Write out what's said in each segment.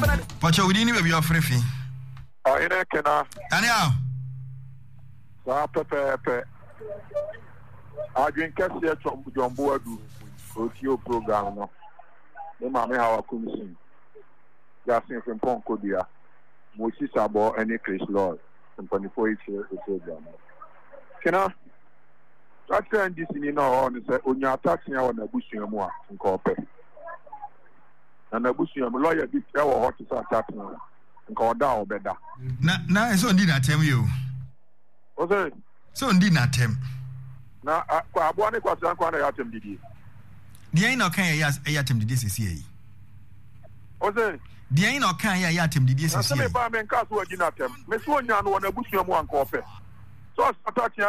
Pacho, we didn't be free fee. Oh, in a canna. Anyhow. Pepe. I drink a set from John Boadu, Rotio program. No, the mammy how I couldn't sing. Just in from Poncodia, Moses Abo, and Chris Lord, and 24 years program. Can I? That's this in our own, when you're attacking our Nabusium in Corpe. And Nabusium lawyer did our hot is attacking and call down better. Now, it's on dinner, tell you. Okay. So, dinner, Tem. Now, I want to go to Atom Didi. The ain't no kind of Yatim did this year. Okay. The ain't no kind of Yatim did this year. Some of them cast were dinner. Miss Wonyan on a Busium one Corpe. So, attacking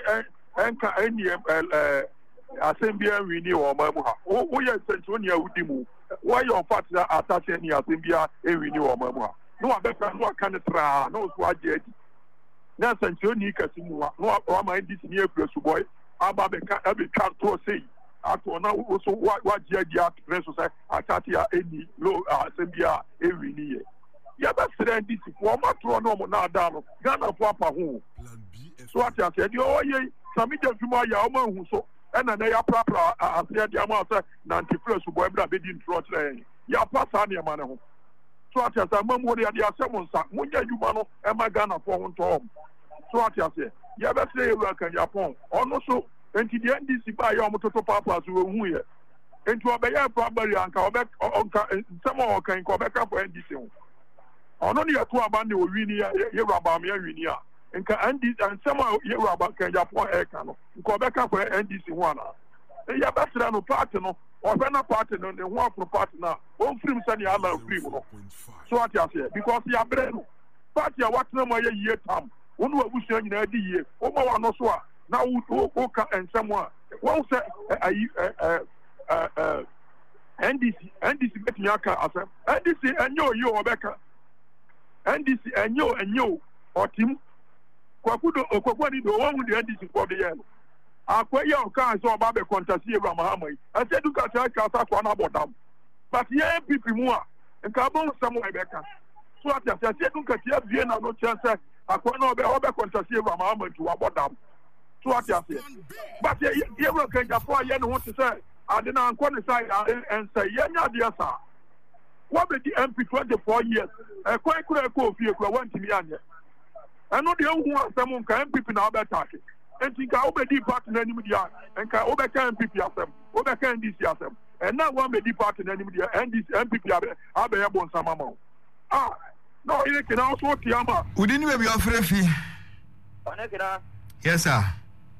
any assembly renew or Mamuha. Oh, yes, Centuria Udimu. Why your party attaching any assembly renew or Mamuha? No, I bet what kind of tra, no, what yet. Now, Centuria Casimua, no, I'm this near Press boy. I'm a can't say. After now, also what Jadia Resource Atatia any low assembly every year. Yeah, that's this for my trono now down. Ghana Papa home. So what I said, oh, yeah. Samija Juma Yama Huso, and an air proper as the Yamasa, Nanti Plus, who were being trot. Ya Pasania Manaho. So I said, Mamma, the Assembly, Munja Jumano, and my Ghana for one Tom. So I said, Yabba say, welcome Japon, also, and to the end, this by Yamato Papas who were here. And to obey a property and come back on some more can come back up for NDC. On only a 2 abandoned Winia, Yerabamia Winia. And somehow you are about Japan air cannon. Go back up for NDC one. And you better than a partner or when a partner and one for partner. One film send you other free. So what you say? Because you are brand. But you are what number year time. One who was saying in the year. Oh, my no so. Now who and someone. One say NDC bet Yaka as NDC and you or Becca. NDC and you or Tim. Kwakwani do one with the NDC for the year. Akwaya Oka so about the contest Ramahama. I said, look at Kasa Kwana Bodam. But yeah, people more and Carbon somewhere Becca. So I said, look at Vienna, no chance. Aquano be contest Ramahama to Abodam. So I said, but you will get a 4 year want to say, I did not qualify and say, yeah, dear sir. What with the MP 24 years? A quite could have go if you went to me. I know the only one someone can people now better. And think I'll be deep part in any media and can overcome people as them, overcome this as them. And now one be deep part in any media and this MPP are be able some amount. No, you can also Tiama. We didn't even be offering fee. Yes, sir.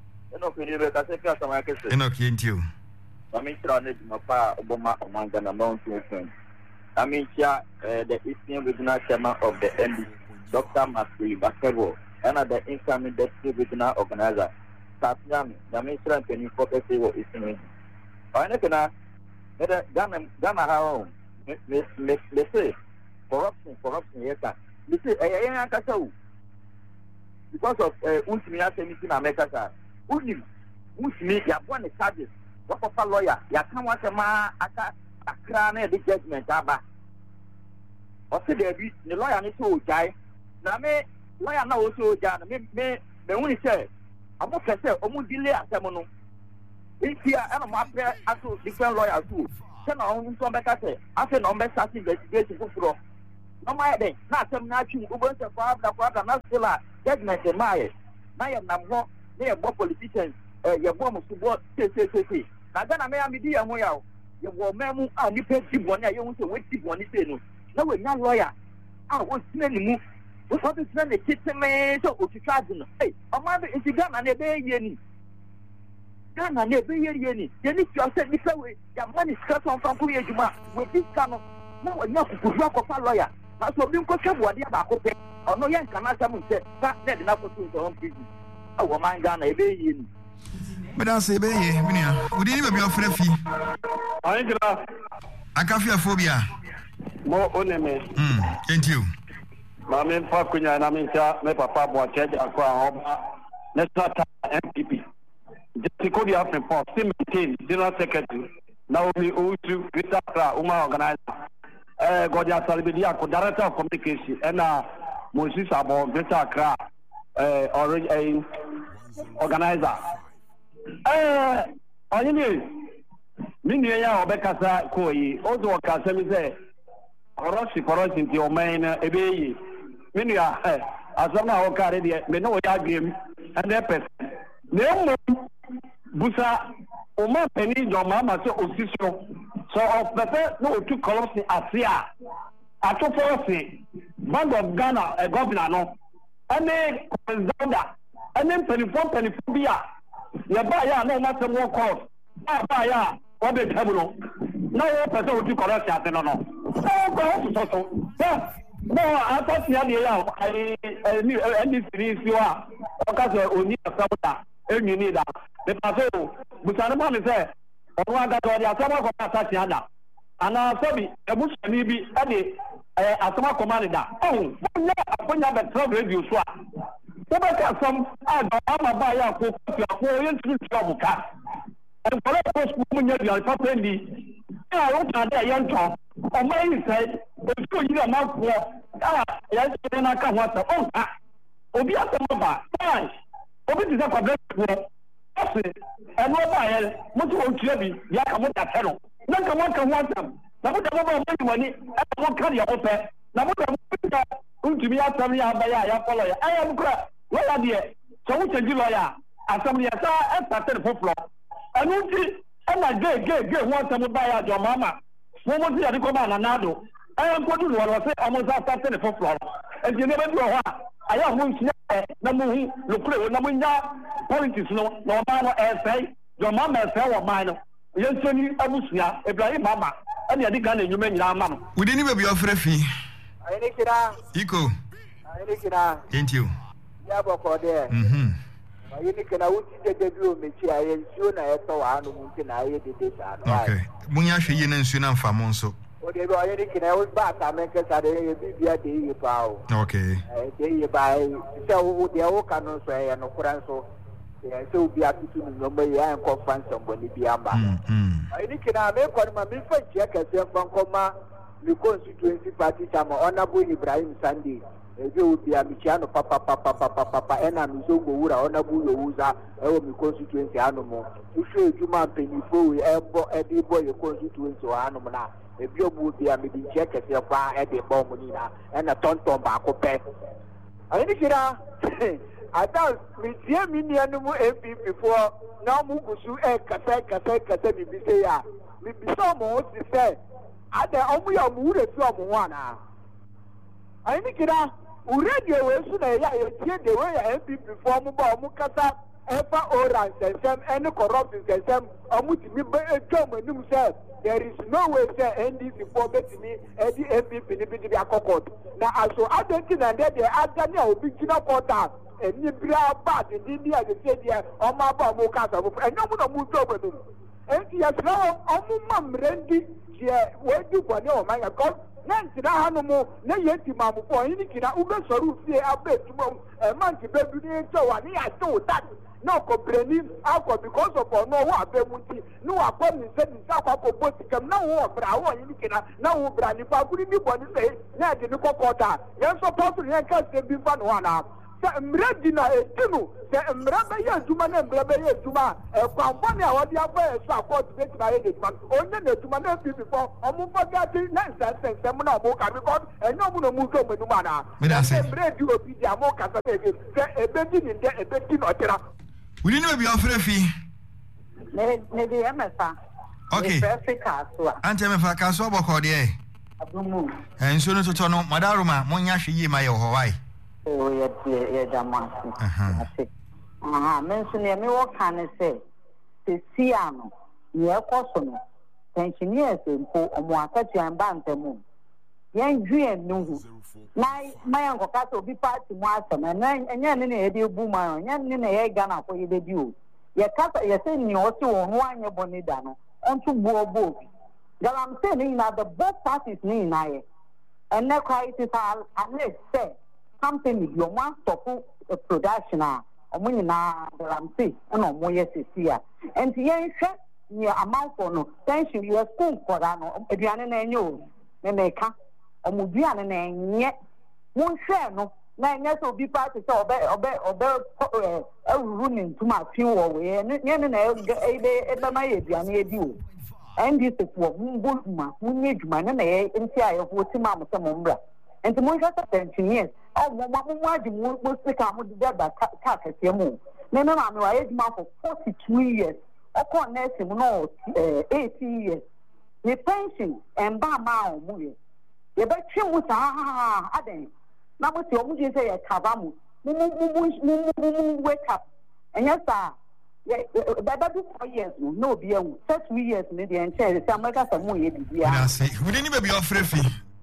Enoch, you. I mean, my pa, Obama, among the mountain. I mean, the Eastern Regional Chairman of the NDC. Dr. Masri Bakebo, and the incoming deputy regional organizer, Tatnami, the minister and 24 people is in me. I know Ghana home. Let's say corruption, yes, sir. You see, I can't because of Usmia Semitin America, sir. Usmi, you have won the charges. What of a lawyer? You can't want a man at a crown the judgment, Abba. Or say the lawyer is so guy. Now, me, lawyer now also, Jan, me, only say, I'm not say, almost delay at Semono. If here, and I'm there as different lawyers too. Send on some better say, I said, no, best investigation for. No, my day, not some natural, who wants to have the father, not still a judgment in my. Now, I'm not near more politicians, your bomb to what, say. Now, then I may be dear Moyao. You were memo, and you pay one, I want to wait one. No, we're not lawyer. I was many move. What is when the kitchen man so to charge? Hey, a mother is Ghana and a baby. Ghana and a baby. You need to accept this way. Your money is cut on from Puyajuma with this kind of no enough to work of a lawyer. That's what you could have what you are cooking. Or no young can answer me, that enough to do some business. Oh, my Ghana, a baby. But I'll say, baby, we didn't even be offering fee. I can feel phobia. More only. Thank you. Mammy Pakunya and Aminta, my papa, what judge Aqua, let's not MPP. Just to go the African Post, still maintain General Secretary, Naomi Utu, Vita, Uma organizer. Godia Salibidia, Director of Communication, and Moses Abo, Greater Accra, organizer. Minia Obekasa Koi, also Casemi, Korosi into your main Ebe. Minia, as long as Okari, Meno Yagim, and their person. No Busa, Oma Penny, your mamma, so official. So of the no 2 colors in Asia. At 240, Bank of Ghana, a governor, no. And then Zanda, and then 24 beer. Yabaya, no matter what cost. Abaya, what the table. No person 2 colors at the no. So, no, I thought the idea I knew any series you are. Because only a soda, and you need that. The Paso, Busanaman is there. One that was the Asama Command, and I saw me a bush maybe Asama Commander. Oh, when you have a trouble, you swap. What about some Abaya for trouble cat? And for a post woman, you are properly. I don't have a young child. On my side, the school you are not for. Yes, I can't want to own that. Obiasa, fine. Obi is a public. And what I had, much old Chevy, Yakamota Fellow. Nakamaka wants them. Namuka money, and won't carry your offer. Namuka, to be out of me, I follow. I am crap. What are you? So, which is lawyer? And somebody has started for floor. And won't see, and I get one time buy out your mamma. What was the other command? Anado. I am going to say almost after the floor. And you never do a I am going to Namu, Namunya, politics, no man essay, your mamma fell of mine. Yes, Abusia, Ibrahim Mama, and the other gun you mean, Mamma. We didn't even be a free. I think it out. Eco. I think it out. Ain't you? Yabo for there. I think I would see the room, which I am soon I saw Anu, I did this. Okay. Munyashi and Sunan Famonso. Whatever I think I was back, I make us a day power. Okay. Day by so the old cannon say and Oranso. So be happy to number and conference somebody be a man. I think I make one my big check as a from Coma, the constituency party, some honorable Ibrahim Sandy. You would be a Michiano Papa, and I'm so good, honorable Uza, the constituency animal. You show you man penny for every boy your constituency or animal. If you would be a meeting check as your fire at the Bomonina and a tonton back of pet. I think I thought we see me near no MP before now Mugusu and Kasa be say, me be so much to say. I the only a mood from one. I think already away soon. I hear the way MP before Mukasa, Efa Orange, and some and corruption, and some Amuti, a German himself. There is no way say NDC for me and the MP to be a cockot. Now, also, I don't think that they are Daniel Bigina Porta and Nibria Bat in India, the city on my Bamukasa, and no one moved over them. And he has now Mum Randy, where do for no, my God. Nancy, I no more, no yet, Mamma, for any kid, Uber Saru, I bet to a man to baby, so I told that. No complaining alcohol because of no one, no appointment said in South Africa, no but I want you now, Brandy, if I couldn't be one say, not in the Cocota. You're supposed to yank us to be fun one out. Mredina, Tinu, the Mrabaya Tuman and Brabaya Tuma, a company, what the other so called to get married, only the Tuman before, or move for that nonsense and Semina Moka because and no one moved over Numana. I said, Bread you will be the Amoka, a betting in there, a betting or terror. We didn't be a free. Maybe MFA. Okay. Auntie MFA Caswabo Cordier. And soon to turn on Madaruma, Monyashi, my Hawaii. Oh, yes, mention me what can I say? The Siano, near Cosono, pensioners in Moakachi and Bantamu. Young dream, no. My uncle Cato be part to Martin, and yan in a deal boomer, yan in a gunner for your debut. Your Cata, you're saying you also on your bonidano, on to book. That I'm saying that the both parties need I. And now crisis are, unless say, something you want to put production or money now, that I'm saying, and no more yes, here. And the young near amount for no, thank you, your school for that, if you are in a new. meka omudua ne na enye won hwe no na enye so bi party so obe awuru ne ntuma fi wo we ne na ebe ma ye bia na edi o NDC for Mbulma, Munijuma, and a NCI of Wotima Mumbra. And the most of 10 years, oh, Mamma was become with the cat at Yamu. No, I had my for 42 years, upon nursing, no, 18 years. The pension and Bama Muye. The bet you was Aden. Now, what you say at Kavamu, wake up. And yes, sir. That 4 years, no beer, 3 years, maybe, and say, some make us a more year. We didn't even be offering fee.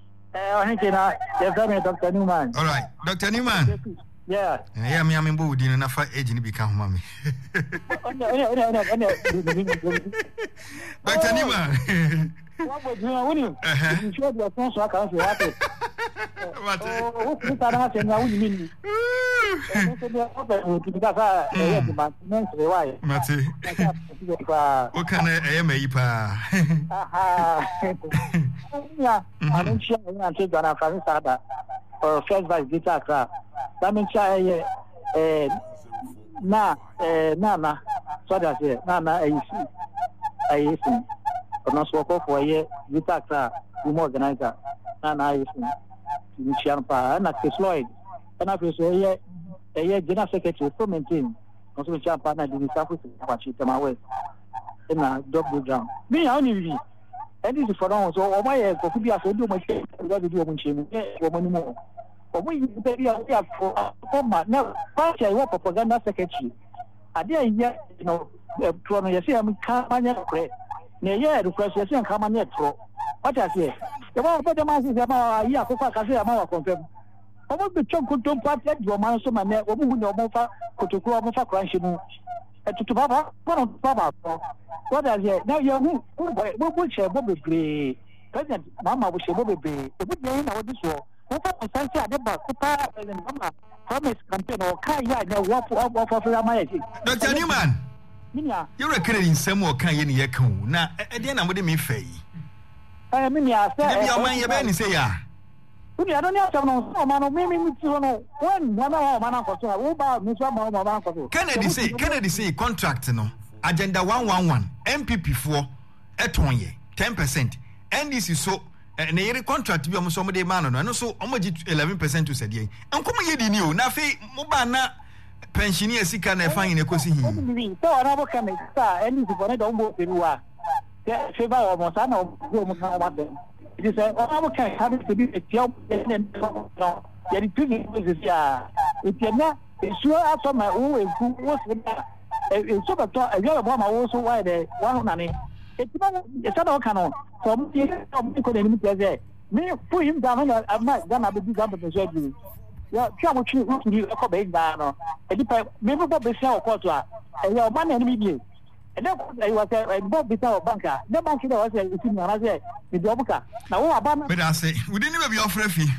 Dr. Newman. All right, Dr. Newman. Yeah. Yeah, me, I'm in Budi, and enough agent become mommy. Dr. Newman. What was you? You showed your phone so I can't say happy. What is that? What can I am a pa? Yeah, I don't share and take on a Francisada or first vice guitar crap. That means Nana, so that's it. Nana, I see. But not so for a year, guitar crap, you organizer. Nana, I see. Champa, and not Lloyd. And I say, a year general secretary for maintain. Also, Champa, and the South watch it my way. And I double down. Me only. And this is for us. So, my could be a so do my what to do when she woman more. But we are for my now, party I work propaganda secretary. I dare yet, you know, from you see, I'm coming here. Near the question, I'm coming here. What I say? The one for the masses about a year, I say, I'm confirmed. I want the chunk to party at your man, so my net, woman, no more to grow up for crashing. And to Papa, one of Papa. What I say? Now you're who shall Bobby play? President Mamma will shall Bobby play. The good name of this war. What I say about Papa and Mama, promise campaign or Kaya, no, what for my Dr. Newman, you're a Canadian somewhere, Kaya Yaku. Now, at the end, I'm with me, Faye. I mean, I said, your man, your man, say, yeah. I don't have no man of maybe one hour, man, for Kennedy say, contract, no. Agenda 111, MPP 4, at 1 year, 10%. NDC so, and the contract be almost somebody man, and also almost 11% to say, and come here, the new, Nafi, Mobana, pensioner, sick and fine in a cozy. So, I never can start any for it almost in what. Favor almost, I know, it is a can have to be a job and yet it is if you're not sure after my own who was in sort of a young woman also why they one money. It's not all canon. From the me put him down and I'm not gonna be done with the surgery. Yeah, trouble to do a couple down. Maybe what they sell quarter and your money and media. And then I was a Bob without banker. The banker was a said, the Dobuka. Now, what about but I say, we didn't even be offering fee.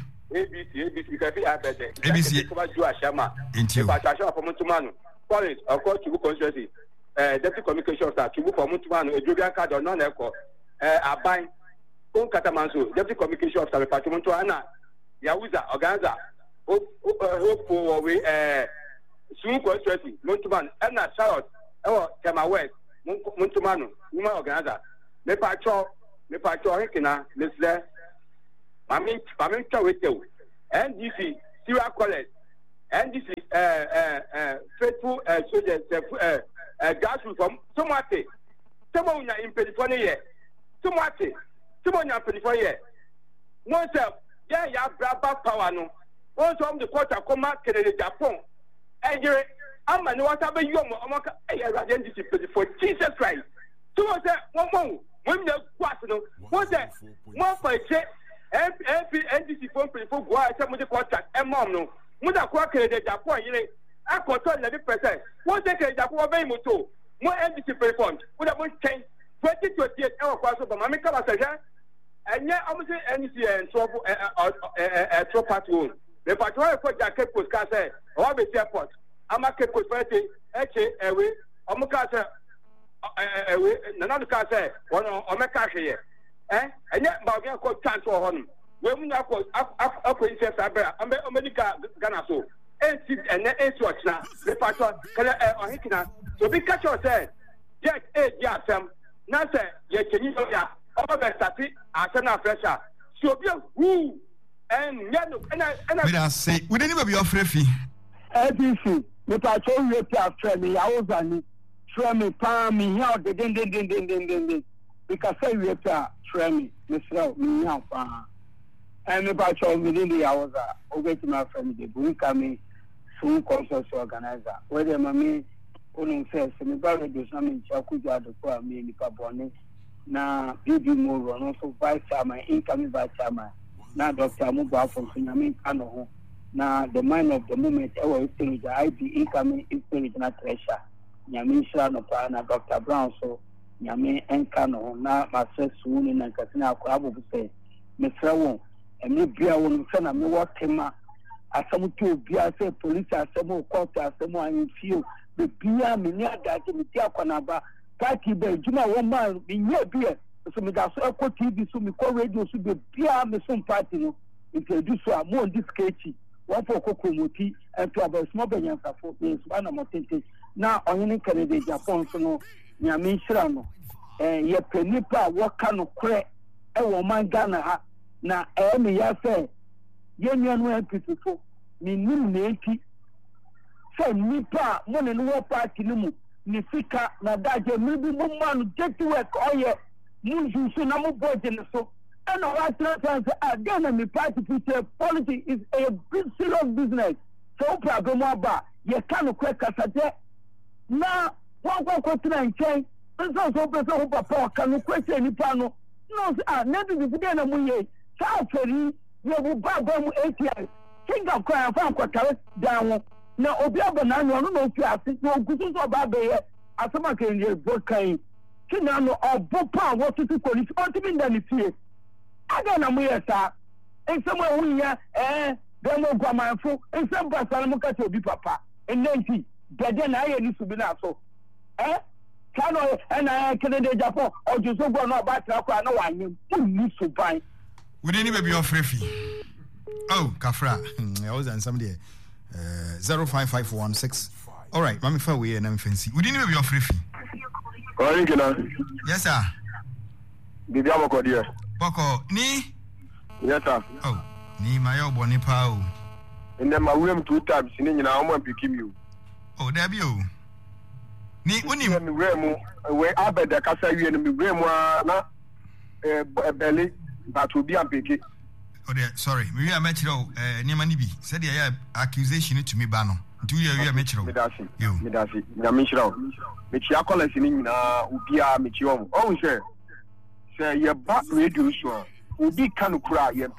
ABC, Shama, into Patasha for Montumano, College, of course, to constituency, Deputy Communication Officer, to for Montumano, a Julian card or non echo, a bind, Catamanso, Deputy Communication Officer, Patamontuana, Yahuza, Organza, hope for soon constituency, Montuman, and not Charlotte, or Tama West. Montumano, woman organizer. Me pacho, Hekina, Miss Le. Mammy with you. NDC, Syria College, NDC, faithful soldiers, grassroots from Tomate. Someone in Pennsylvania year. Tomate. Someone in Pennsylvania. One self, yeah, Brabba power no. One from the quarter, Coma, Kennedy, Japan. And you're I'm an whatever you are identity for Jesus Christ. So was that one more women question was that one for NDC phone for why some of the contract and mom no Muda Quacker the Japan I control 11%. One second Japan very much more NDC performed would have been 2028 hour pass over Mamika was and yet I was NDC and trouble a trouble one. The patrol for Jacket was cast or the airport. I'm a keep with away. I'm a cat away. None of the car say, one on my car here. And yet, Bavia called chance for honey. When we are called up Princess Abra, America Ganaso, and then Swatch now, the pastor, or Hikina. So be catch yourself. Jack, Yasam, Nasa, Yakenia, all the static, Asana Fresher. So be who and I say, would anybody be off refee? ABC, if I told you to friend me, I was on me, palm me, out the din. Because I will try me, Mr. Me now. And if I told me the hours over to my friend, the Bunkami, soon consortium organizer, whether mammy, only says, and the brother does not mean Chakuja, the poor me, Nicaboni, now, BB Moro, and also vice chairman, incoming vice chairman, now Dr. Muba from Sunamin Kano, now the mind of the moment, our spirit, the IB incoming spirit, not treasure, Yamisha, no partner, Dr. Brown, so. Yame Enkano, na Master Soon and Katina Crabo say, Mr. Wong, and me beer won't send a more tema. As some two beer say police are some more court as some more in few. The beer me near that in the Tiakonaba, Kaki Bay, Juma 1 man, in your beer. So me that's a TV, so me call radio, so the beer me some party no introduce a more discreet. One for Kokomuti and to about small Benyan for one of my thinking. Now on any Canada, Japan, so no. Nyame Shrano, ye penipa wakano kre, woman Ghana ha, na me ya say, ye nyanwe people, me neti, say nipa, money no party no, ni fika, na daje, maybe woman get to work, oh yeah, Munju Sunamu Bojan so, and all that again, me party future politics is a big serious business, so problem about, ye can't quack as now. One go to and change. This also person who papa can question any panel. No, never be today na muye. South Ferry, you will babam ATI. Think of cry and found quarter down. Now, Obia Banana, no, if you are sick, no, good is about the Asama can get Bokai. Kinano or Bopa, what to do police, what to mean than it's here. I don't know where, sir. And somewhere we are, then no grammar and fool, and some Basalamuka to be papa. And 90, but then I used to be now so. Kano and I Canada Japan or just go no about no one you to buy. Would anybody be off refee? Oh, Kafra, I was on somebody 05516. All right, Mammy Faway and I'm fancy. Would anybody be off refee? Yes, sir. Did you have a dear? Boko, ni? Yes, sir. Oh, ni my old bonny pow. And then my room 2 times in our one picking you. Oh, there be you. Ni uni remu we abeda kasa wie no remu na belly but will be ampeke. Oh there, sorry. We are metro niam ni bi. Said there accusation to me ba no. Nti we are metro. Medasi. Na me chiro. Me chia college ni nyina ubia me chiom. Oh say ye ba radio show. Ubi kan kura ye.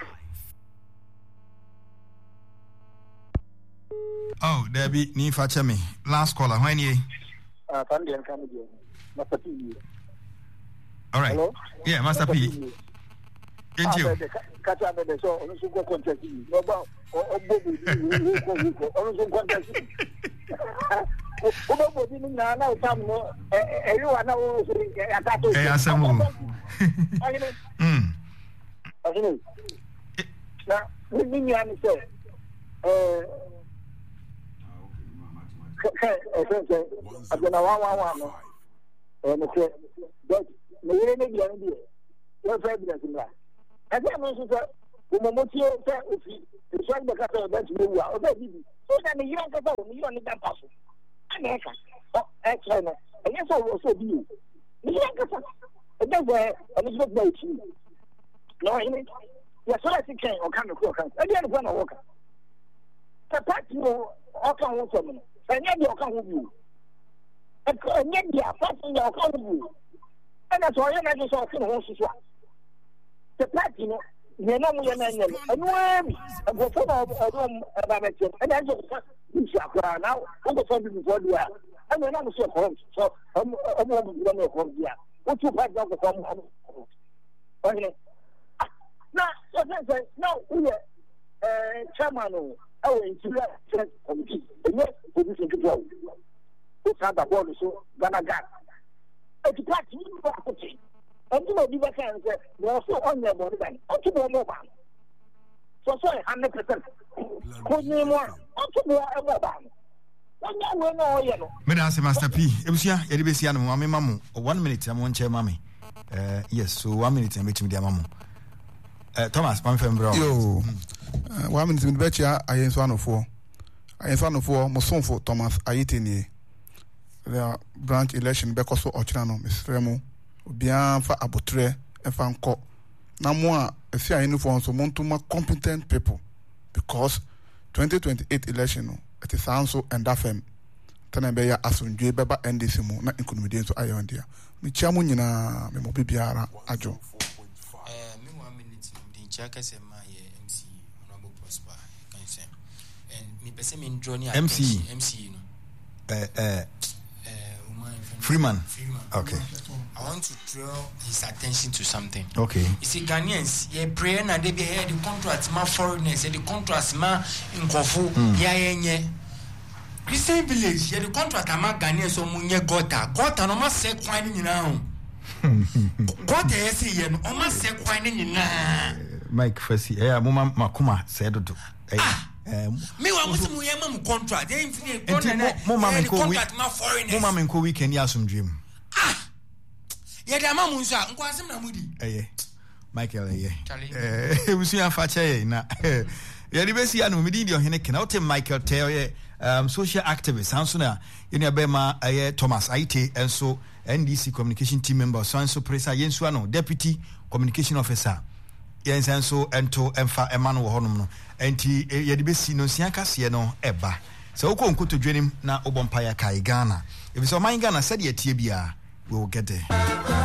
Oh, there be ni fache me. Last caller, when ye? Master P. All right. Hello? Yeah, Master P. Thank you. Catch up the show. Also go contest. No about also contest. Obo bi na na utam no everyone na o so atato. Asamu. Na ni am say I'm going to and okay, but the way you are here, what's evidence in that? And then also, Momotio said, if you try the castle, that's you are already. So then you don't go, you don't need that person. America, China, and yes, also you. You don't go, and that's where I'm not going to. No, I mean, yes, I think or come to cook. I didn't want to walk. The party will come with someone. And yet you come with you. And yet you are passing your account with you. And that's why I just saw the party, you know, we are not and when before about it, and I just now, I'm the first before you are. And then I'm so home. So I'm going to go home here. What you find out the home? Okay. Now, so that's no, we are chairman. Oh, it's a committee. Yes, position to go. It's not the board, so Ganagan. It's a party. until I give a chance, we also on your body bank, until the mobile. So, 100%. Put me more, until the mobile. Medase Master P. Ebusia, Edibesiano, Mammy Mamu, 1 minute, I'm one chair, Mammy. Yes, so 1 minute, I'm meeting with their mamu. Thomas, Pampham Brown. Yo, 1 minute in Betcha, I am 104. I am 104, Mosonfo, Thomas, Aitini. The branch election, Becoso Ochano, Miss Remo, bien for Abotre, and Fanco. Now, more, if you are in for so more competent people, because 2028 election. It is also and FM. Tanabeya Asunjwe Baba and Disimu, not inconvenience to Iondia. Michamunina, Memobiara, Ajo. Meanwhile, minutes in Chakas and my MC, Honorable Prosper, can say. And me Pessim Johnny MC, Freeman. Okay. I want to draw his attention to something. Okay. You see, Ghanaians, ye pray and they be here the contracts, my foreigners, the contracts, ma in Kofu, ye. Christian village, ye the contract, ma Ghanaians, so munye gota, no mas say quining now. Gota, yes, ye, no mas say quining now. Mike Fessy, Mama Makuma said to. Me wa musu mu yema mu contract dey infinite contract ma foreigners mo mama nko weekend ya some dream ye da ma mu nso a nko asem na mudi Michael busu afa che na ye di besi anu me di ohene kena wote Michael tell ye social activist anso na ye ne be ma Thomas Aite enso NDC communication team member so anso presa ye nso ano deputy communication officer yen senso ento emfa emano wo honum no enti ye de besi no sia kase no eba se wo ko nkoto dwenim na obompa ya kai Ghana if so man Ghana said ye tie bia we will get there.